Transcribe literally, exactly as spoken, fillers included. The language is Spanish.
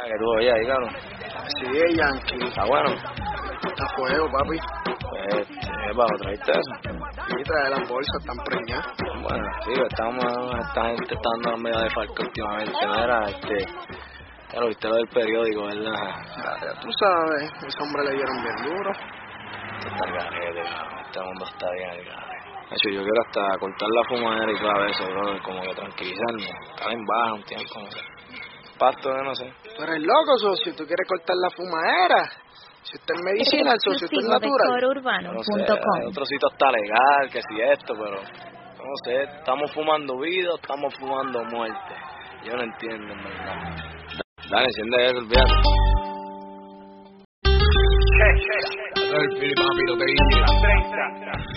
que tú oías ahí, cabrón. Sí, es Yankee. Está bueno. Está fuego, papi. Pues, ¿qué pasa? ¿Trajiste eso? Sí, trae las bolsas, están preñadas. Bueno, sí, estamos, esta gente está dando medio de falta últimamente, mira, este, ya lo viste lo del periódico, ¿verdad? Ya tú sabes, ese hombre le dieron bien duro. Está el garete, cabrón, este mundo está bien el garete. De hecho, yo quiero hasta cortar la fumadera y todo eso, bro, como que tranquilizarme, estar en baja un tiempo, no sé. Pasto de no sé. Tú eres loco, socio, tú quieres cortar la fumadera. Si usted es medicina, el socio, usted es natural. No sé, en otro sitio está legal, que si esto, pero no sé, estamos fumando vida, estamos fumando muerte. Yo no entiendo, en verdad. Dale, enciende eso, olvídate. El Fili, papi, lo que dice.